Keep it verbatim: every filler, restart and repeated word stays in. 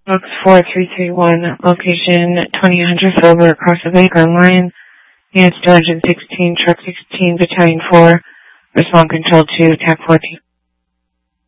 Box four three three one, location twenty hundred Silver across the lake online. Units two hundred sixteen, Truck sixteen, Battalion four, Respond Control two, T A C fourteen.